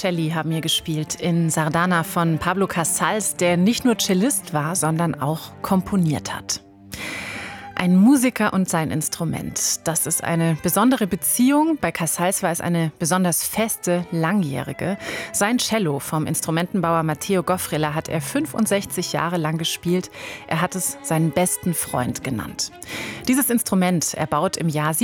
Botticelli haben hier gespielt in Sardana von Pablo Casals, der nicht nur Cellist war, sondern auch komponiert hat. Ein Musiker und sein Instrument. Das ist eine besondere Beziehung. Bei Casals war es eine besonders feste, langjährige. Sein Cello vom Instrumentenbauer Matteo Goffrilla hat er 65 Jahre lang gespielt. Er hat es seinen besten Freund genannt. Dieses Instrument, erbaut im Jahr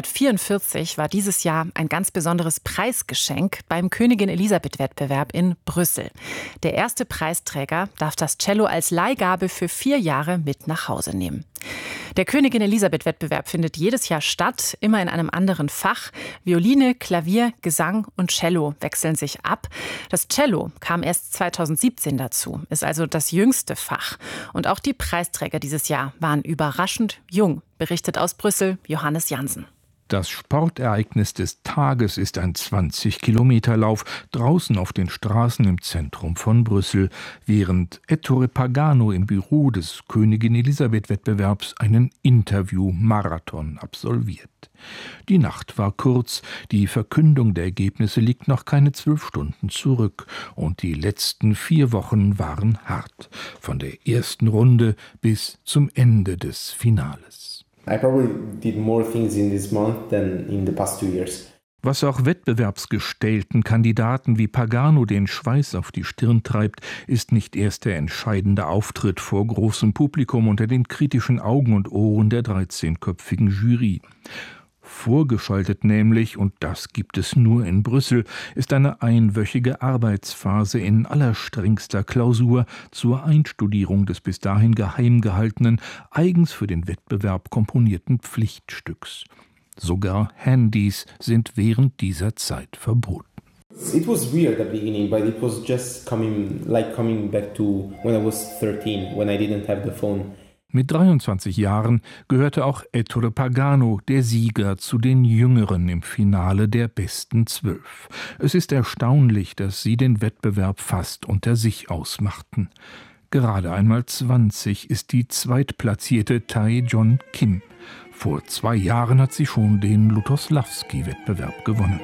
1744, war dieses Jahr ein ganz besonderes Preisgeschenk beim Königin-Elisabeth-Wettbewerb in Brüssel. Der erste Preisträger darf das Cello als Leihgabe für 4 Jahre mit nach Hause nehmen. Der Königin-Elisabeth-Wettbewerb findet jedes Jahr statt, immer in einem anderen Fach. Violine, Klavier, Gesang und Cello wechseln sich ab. Das Cello kam erst 2017 dazu, ist also das jüngste Fach. Und auch die Preisträger dieses Jahr waren überraschend jung, berichtet aus Brüssel Johannes Jansen. Das Sportereignis des Tages ist ein 20-Kilometer-Lauf draußen auf den Straßen im Zentrum von Brüssel, während Ettore Pagano im Büro des Königin-Elisabeth-Wettbewerbs einen Interview-Marathon absolviert. Die Nacht war kurz, die Verkündung der Ergebnisse liegt noch keine 12 Stunden zurück und die letzten 4 Wochen waren hart, von der ersten Runde bis zum Ende des Finales. I probably did more things in this month than in the past 2 years. Was auch wettbewerbsgestellten Kandidaten wie Pagano den Schweiß auf die Stirn treibt, ist nicht erst der entscheidende Auftritt vor großem Publikum unter den kritischen Augen und Ohren der 13-köpfigen Jury. Vorgeschaltet nämlich, und das gibt es nur in Brüssel, ist eine einwöchige Arbeitsphase in allerstrengster Klausur zur Einstudierung des bis dahin geheim gehaltenen, eigens für den Wettbewerb komponierten Pflichtstücks. Sogar Handys sind während dieser Zeit verboten. It was weird at the beginning, but it was just coming back to when I was 13, when I didn't have the phone. Mit 23 Jahren gehörte auch Ettore Pagano, der Sieger, zu den Jüngeren im Finale der besten 12. Es ist erstaunlich, dass sie den Wettbewerb fast unter sich ausmachten. Gerade einmal 20 ist die zweitplatzierte Tae-Jon Kim. Vor 2 Jahren hat sie schon den Lutoslawski-Wettbewerb gewonnen.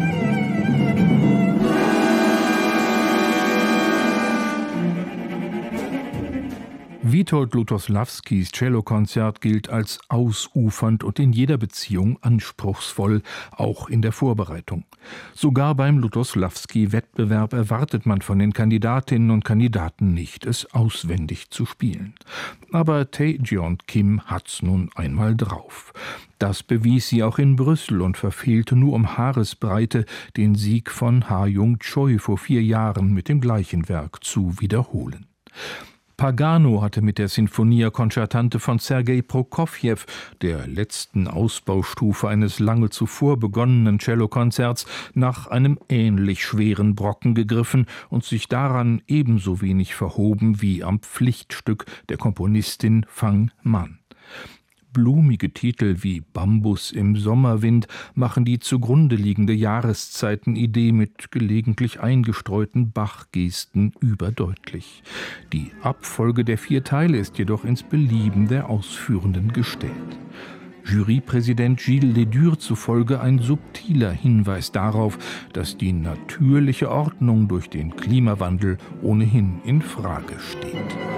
Witold Lutoslawskis Cellokonzert gilt als ausufernd und in jeder Beziehung anspruchsvoll, auch in der Vorbereitung. Sogar beim Lutoslawski-Wettbewerb erwartet man von den Kandidatinnen und Kandidaten nicht, es auswendig zu spielen. Aber Tae-Jon Kim hat's nun einmal drauf. Das bewies sie auch in Brüssel und verfehlte nur um Haaresbreite den Sieg von Ha-Jung Choi vor 4 Jahren mit dem gleichen Werk zu wiederholen. Pagano hatte mit der Sinfonia Concertante von Sergei Prokofjew, der letzten Ausbaustufe eines lange zuvor begonnenen Cellokonzerts, nach einem ähnlich schweren Brocken gegriffen und sich daran ebenso wenig verhoben wie am Pflichtstück der Komponistin Phang Man. Blumige Titel wie Bambus im Sommerwind machen die zugrunde liegende Jahreszeitenidee mit gelegentlich eingestreuten Bachgesten überdeutlich. Die Abfolge der 4 Teile ist jedoch ins Belieben der Ausführenden gestellt. Jurypräsident Gilles Ledur zufolge ein subtiler Hinweis darauf, dass die natürliche Ordnung durch den Klimawandel ohnehin in Frage steht.